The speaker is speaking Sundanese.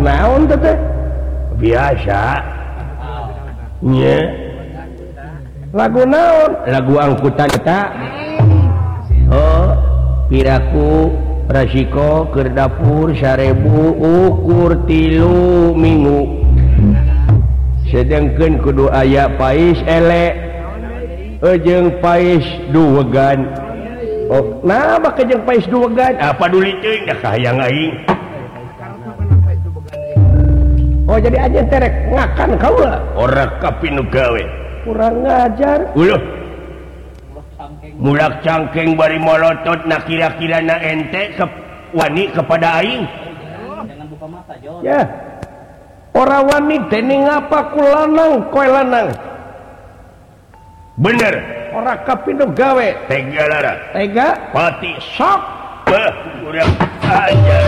naon biasa lagu naon lagu angkutan piraku resiko ke dapur 1000 ukur 3 minggu sedangkan kudu aya pais elek jeung pais duwegan nah baka jeung pais duwegan apa duli teuing dah kahayang aing jadi aja terek ngakan kaula ora kapinu gawe kurang ngajar mulak cangkeng bari molotot na kira-kira na ente wani kepada aing jangan buka mata Jon ya ora wani teh ngapa ku lanang koe lanang bener ora kapinu gawe tega lara tega pati sok urang aja